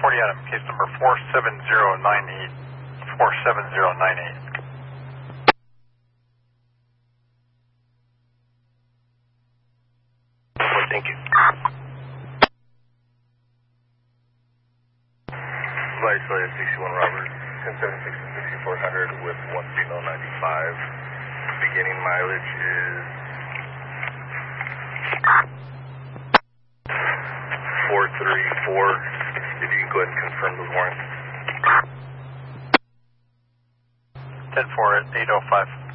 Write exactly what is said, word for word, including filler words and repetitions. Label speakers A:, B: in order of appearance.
A: forty Adam, case number four seven zero nine eight. four seven zero nine eight.
B: Well, thank you.
C: Flight Slayer sixty-one Robert, ten seven six to sixty-four hundred with one signal ninety-five. Beginning mileage is four three four. If you can go ahead and confirm those warrants.
A: ten four at eight oh five.